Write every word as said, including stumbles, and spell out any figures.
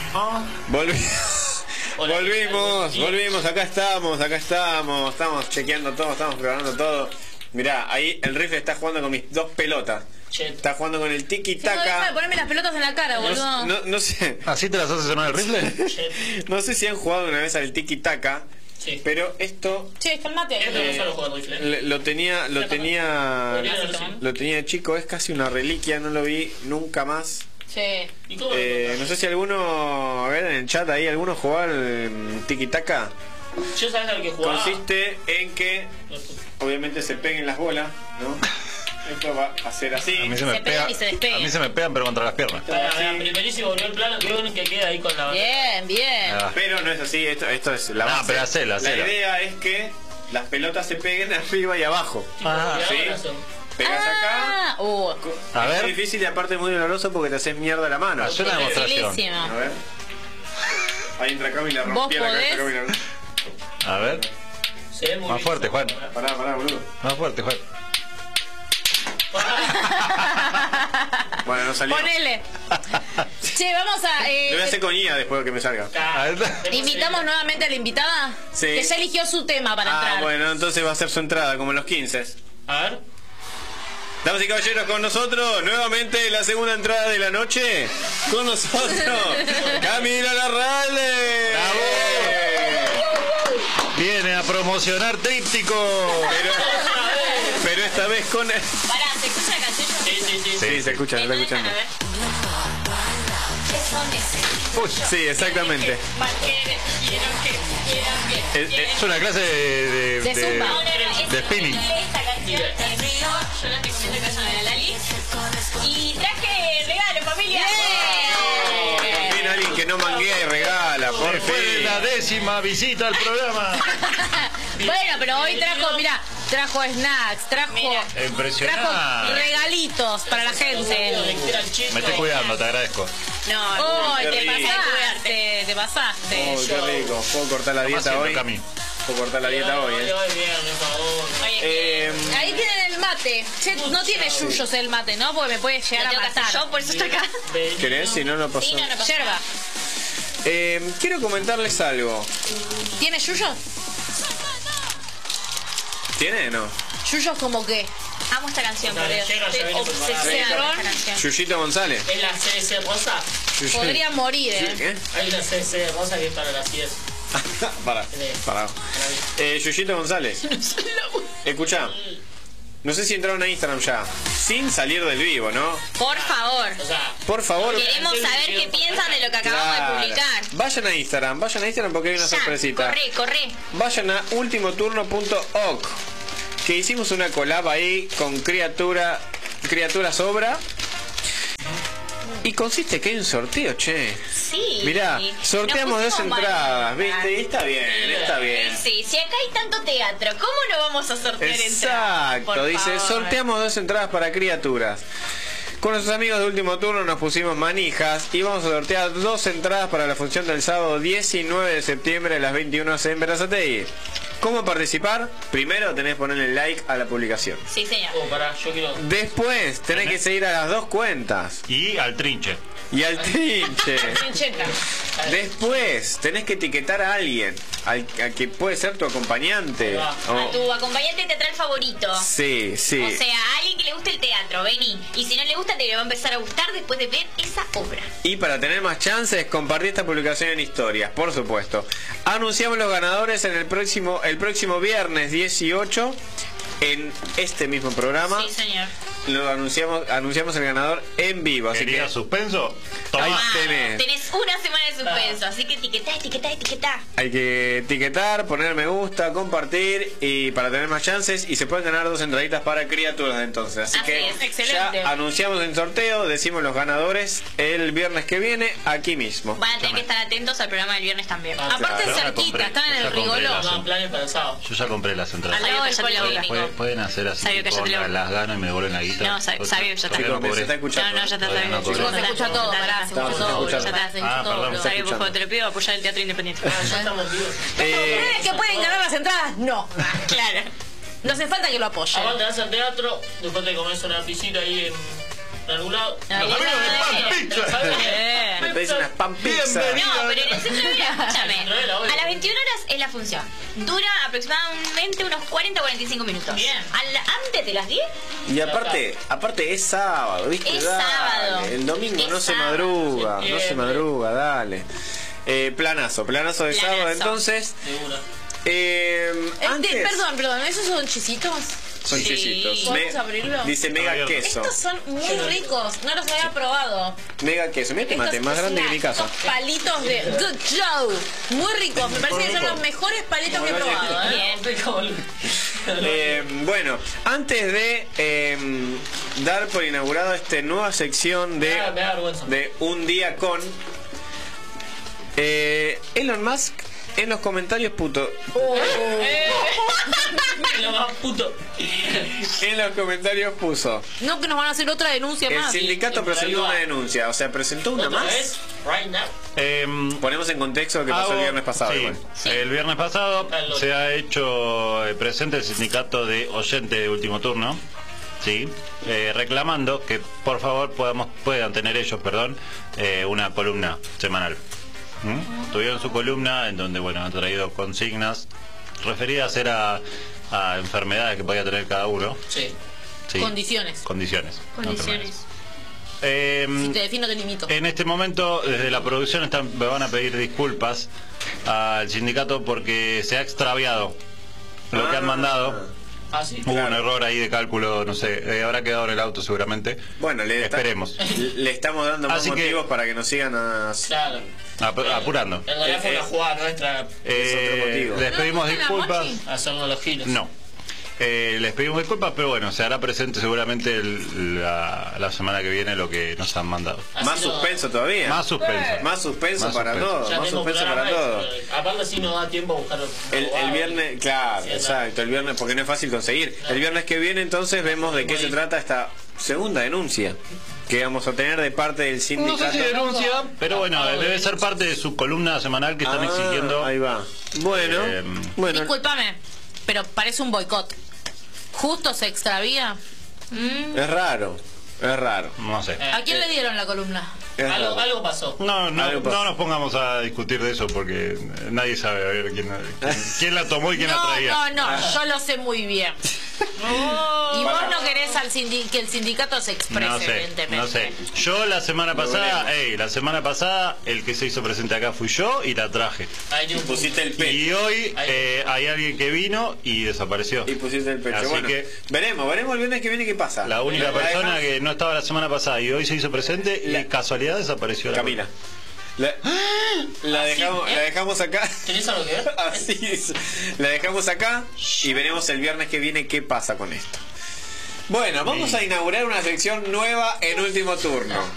Ah. Volvi... volvimos, volvimos, acá estamos, acá estamos, estamos chequeando todo, estamos preparando todo. Mirá, ahí el rifle está jugando con mis dos pelotas. Chet. Está jugando con el tiki Sí, no, deja taka. de ponerme las pelotas en la cara, boludo. No, no, no sé. ¿Así te las haces sonar el rifle? Chet. No sé si han jugado una vez al tiki taka. Sí. Pero esto Che, calmate. Esto no Eh, solo juega al rifle. le- lo tenía, lo tenía, Podría haber sido. lo tenía de chico. Es casi una reliquia. No lo vi nunca más. Sí. ¿Y cómo Eh, lo no encontrás? sé si alguno, a ver en el chat ahí, alguno jugar tiki taka. Yo sabes al que jugaba. Consiste en que obviamente se peguen las bolas, ¿no? Esto va a ser así. A mí se Se me pegan pega, y se despegan. a mí se me pegan pero contra las piernas. Para, así. para, primerísimo volvió el plano, qué bueno que queda ahí con la banda. Bien, bien. Ah. Pero no es así, esto, esto es la No, base. pero hacela, La hacela. idea es que las pelotas se peguen arriba y abajo. Ah, sí. Pegas acá. Ah, uh. A Es ver. muy difícil y aparte es muy doloroso porque te haces mierda la mano. Haz una demostración. A Dificilísimo. ver. Ahí entra Cami y la ¿Vos rompí a la cabeza, podés? Cami, la- A ver. Se ve muy Más bien. fuerte, Juan. Pará, pará, boludo. Más fuerte, Juan. Bueno, no salió. Ponele. Che, vamos a. Lo voy a Eh, hacer con I A después de que me salga. Ah, ¿Invitamos nuevamente a la invitada? Sí. Que ya eligió su tema para Ah, entrar. bueno, entonces va a ser su entrada, como en los quince. A ver. Damas y caballeros, con nosotros, nuevamente la segunda entrada de la noche. Con nosotros, Camila Larralde. Viene a promocionar Tríptico. Pero, pero esta vez con... Pará, ¿se escucha la canción? Sí, sí, sí. Sí, se escucha, se está escuchando. Sí, exactamente. Es, es una clase de, de, De zumba. de spinning. Esta canción en Río, yo la estoy comiendo en casa de la Lali. Y traje regalo, familia. Por fin alguien que no manguea y regala, por Después de la fin. décima visita al programa. Bueno, pero hoy trajo, mira, trajo snacks, trajo, trajo Impresionante. regalitos para la gente. Me estoy cuidando, te agradezco. No, oh, qué te rico. pasaste, te pasaste. Oh, qué rico. ¿Puedo cortar la dieta Haciendo hoy? camino. Puedo cortar la dieta hoy, eh. Eh, Ahí tienen el mate. Che, no tiene yuyos el mate, ¿no? Porque me puede llegar a Tengo que hacer matar. yo, por eso estoy acá. ¿Querés? Si no, no pasó. Sí, no, no pasa Yerba. nada. Eh, quiero comentarles algo. ¿Tiene yuyos? ¿Tiene o no? ¿Yuyos como qué? Amo esta canción, por Dale, Dios. llega, ya Estoy viene obsesionada preparada. con esta canción. Yuyito González. Es la C S rosa. Yuyi- Podría morir, ¿eh? ¿Qué? Hay una C S rosa que es para las diez. Para, para. Eh, Yuyito González. Escuchá. No sé si entraron a Instagram ya. Sin salir del vivo, ¿no? Por favor. O sea, Por favor. Queremos saber qué piensan de lo que acabamos Claro. de publicar. Vayan a Instagram, vayan a Instagram porque hay una Ya, sorpresita. corre, corre. Vayan a ultimoturno punto oc, que hicimos una collab ahí con criatura, criatura sobra. Y consiste que hay un sorteo, che. Sí. Mirá, sorteamos Nos dos pusimos entradas, mal. ¿viste? Y está bien, está bien. Sí, si acá hay tanto teatro, ¿cómo no vamos a sortear entradas? Exacto, Por dice, favor. sorteamos dos entradas para criaturas. Con nuestros amigos de Último Turno nos pusimos manijas y vamos a sortear dos entradas para la función del sábado diecinueve de septiembre a las veintiuna horas en Berazategui. ¿Cómo participar? Primero tenés que ponerle like a la publicación. Sí, señor. oh, pará, yo quiero. Después tenés que seguir a las dos cuentas Y al trinche. y al trinche. Trincheta. Después tenés que etiquetar a alguien, al, a que puede ser tu acompañante. Ah. o- A tu acompañante teatral favorito. Sí, sí. O sea, a alguien que le guste el teatro, vení. Y si no le gusta, te le va a empezar a gustar después de ver esa obra. Y para tener más chances, compartir esta publicación en historias, por supuesto. Anunciamos los ganadores en el próximo, el próximo viernes dieciocho en este mismo programa. Sí, señor. Lo anunciamos, anunciamos el ganador en vivo. Así ¿Quería que suspenso? Ahí Toma. tenés. Tenés una semana de suspenso, así que etiquetá, etiquetá, etiquetá. hay que etiquetar, poner me gusta, compartir y para tener más chances. Y se pueden ganar dos entraditas para criaturas de entonces. Así, Así que es, excelente. ya anunciamos el sorteo, decimos los ganadores el viernes que viene aquí mismo. Van a tener que estar atentos al programa del viernes también. Ah, Aparte Claro, es ya cerquita, compré, están en ya el compré rigoló. las- Armaban planes para el sábado. Yo ya compré las entradas. Al lado del Sabio que ya te lo Politécnico. Pueden, pueden hacer así, Sabio que tipo, ya te lo- las gano y me devuelven la guita. No, sabio- sabio que ya está. Todavía no Chicos, se cobré. está escuchando. No, no, ya está, Todavía está no bien. cobré. Chicos, se escucha todo, pará, se escucha Estamos todo, escuchando. ya está, se escucha Ah, todo. perdón. boludo. Sabio, por favor, te lo pido, apoyar el teatro independiente. Ah, ya estamos vivos. Eh, ¿Ustedes que pueden ganar las entradas? No. Claro. No hace falta que lo apoyen. Aguante, vas al teatro, después te comes una piscina ahí en en algún lado. Ahí Los amigos de está. Pan Pizza. Eh. Me pedís unas pan pizza. Bienvenido. No, pero en el centro de vida, escúchame. Centro de la, A las veintiuna horas es la función. Dura aproximadamente unos cuarenta a cuarenta y cinco minutos. Bien. Al- antes de las diez, Y aparte, aparte es sábado, ¿viste? Es Dale, sábado. el domingo Es no se sábado. madruga, no se Septiembre. madruga, dale. Eh, planazo, planazo de Planazo. sábado, entonces. De una. Eh, Eh, antes, de- perdón, perdón, ¿esos son chisitos? son Sí. chisitos. ¿Podemos abrirlo? Dice mega Abierto. queso. Estos son muy ricos, no los había probado. Mega queso. Mira este mate, Estos más grande que mi snacks, casa. estos palitos de Good Joe. Muy ricos, me parece que son los mejores palitos que he probado. ¿eh? bien. Eh, bueno, antes de eh, dar por inaugurado esta nueva sección Me de, da, me da vergüenza. de Un Día Con, eh, Elon Musk en los comentarios puto Lo más puto. en los comentarios puso No que nos van a hacer otra denuncia el más. sindicato y por ahí presentó va. una denuncia, o sea, presentó una ¿Otra más. vez? Right now. Em, Ponemos en contexto lo que pasó Hago- el viernes pasado. sí, igual. el viernes pasado Ah, lo- se ha hecho eh, presente el sindicato de oyentes de último turno, sí, eh, reclamando que por favor podamos, puedan tener ellos, perdón, eh, una columna semanal. ¿Mm? Tuvieron su columna en donde bueno han traído consignas referidas era a enfermedades que podía tener cada uno. Sí. Sí. Condiciones. Condiciones. Condiciones. Eh, Si te defino, te limito. en este momento, desde la producción están, me van a pedir disculpas al sindicato porque se ha extraviado lo que han mandado. Ah, sí. Hubo un Claro. error ahí de cálculo, no sé, eh, habrá quedado en el auto seguramente. Bueno, le, está- Esperemos. le estamos dando más Así que- motivos para que nos sigan a... Claro. Ap- apurando. En realidad fue Eh, una jugada nuestra. Eh, otro motivo. les ¿No pedimos gusta la disculpas. mochi? Hacernos los giros. No. Eh, les pedimos disculpas, pero bueno, se hará presente seguramente el- la, la semana que viene lo que nos han mandado. Así Más no- suspenso todavía. Más suspenso. Más suspenso Más para suspenso. todo. Ya Más tengo suspenso programa para todo. eso. Aparte así nos da tiempo a buscar El, el viernes, claro, Sí, exacto, el viernes, porque no es fácil conseguir. El viernes que viene entonces vemos de qué se trata esta segunda denuncia que vamos a tener de parte del No sindicato. sé si denuncia, pero bueno, debe ser parte de su columna semanal que están Ah, exigiendo. ahí va. Bueno, Eh, bueno, Discúlpame, pero parece un boicot. Justo se extravía. es raro, es raro. No sé. ¿A quién le dieron la columna? Es Algo, raro. algo pasó. No, no, Algo pasó. no nos pongamos a discutir de eso porque nadie sabe a ver quién, quién, quién la tomó y quién la No, traía. no, no, yo lo sé muy bien. Y vos no querés al sindi- que el sindicato se exprese, No sé, evidentemente. no sé. Yo la semana Lo pasada, veremos. ey, la semana pasada el que se hizo presente acá fui yo y la traje. Ahí tiene un punto. Pusiste el pecho. Y hoy Ahí. eh, hay alguien que vino y desapareció. Y pusiste el pecho. Así bueno, que- veremos, veremos el viernes que viene qué pasa. La única La persona dejamos- que no estaba la semana pasada y hoy se hizo presente y La- casualidad desapareció. la Camila. La, la dejamos, ¿eh? la dejamos acá. ¿Tenés algo que ver? Así es. La dejamos acá y veremos el viernes que viene qué pasa con esto. Bueno, vamos a inaugurar una sección nueva en último turno.